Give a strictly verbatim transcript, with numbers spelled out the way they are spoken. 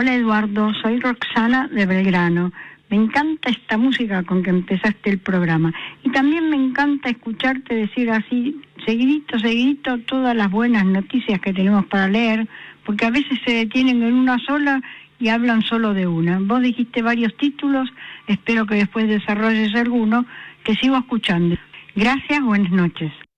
Hola Eduardo, soy Roxana de Belgrano. Me encanta esta música con que empezaste el programa. Y también me encanta escucharte decir así, seguidito, seguidito, todas las buenas noticias que tenemos para leer, porque a veces se detienen en una sola y hablan solo de una. Vos dijiste varios títulos, espero que después desarrolles alguno, que sigo escuchando. Gracias, buenas noches.